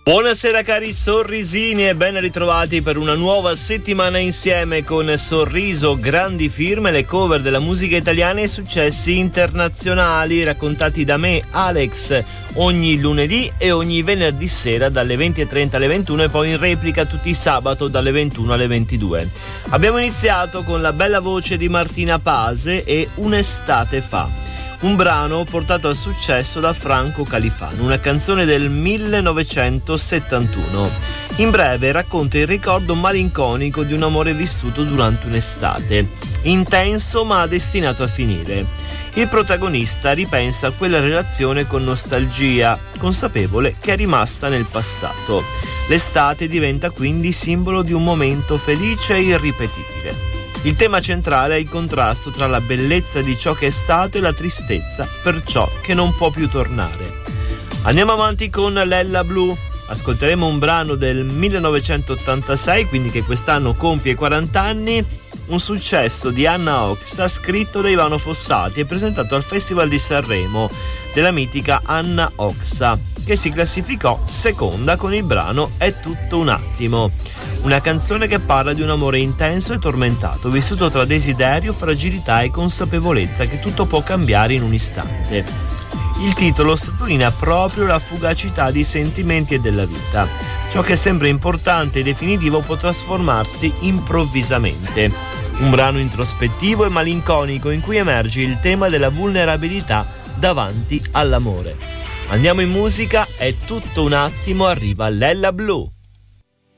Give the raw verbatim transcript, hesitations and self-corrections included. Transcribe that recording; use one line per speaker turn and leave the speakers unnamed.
Buonasera cari sorrisini e ben ritrovati per una nuova settimana insieme con Sorriso, grandi firme, le cover della musica italiana e successi internazionali raccontati da me, Alex, ogni lunedì e ogni venerdì sera dalle venti e trenta alle ventuno e poi in replica tutti i sabato dalle ventuno alle ventidue. Abbiamo iniziato con la bella voce di Martina Pase e Un'estate fa, un brano portato al successo da Franco Califano, una canzone del millenovecentosettantuno. In breve racconta il ricordo malinconico di un amore vissuto durante un'estate, intenso ma destinato a finire. Il protagonista ripensa a quella relazione con nostalgia, consapevole che è rimasta nel passato. L'estate diventa quindi simbolo di un momento felice e irripetibile. Il tema centrale è il contrasto tra la bellezza di ciò che è stato e la tristezza per ciò che non può più tornare. Andiamo avanti con Lella Blu. Ascolteremo un brano del millenovecentottantasei, quindi che quest'anno compie quaranta anni, un successo di Anna Oxa scritto da Ivano Fossati e presentato al Festival di Sanremo della mitica Anna Oxa, che si classificò seconda con il brano È tutto un attimo. Una canzone che parla di un amore intenso e tormentato, vissuto tra desiderio, fragilità e consapevolezza che tutto può cambiare in un istante. Il titolo sottolinea proprio la fugacità dei sentimenti e della vita. Ciò che sembra importante e definitivo può trasformarsi improvvisamente. Un brano introspettivo e malinconico in cui emerge il tema della vulnerabilità davanti all'amore. Andiamo in musica, È tutto un attimo, arriva Lella Blu.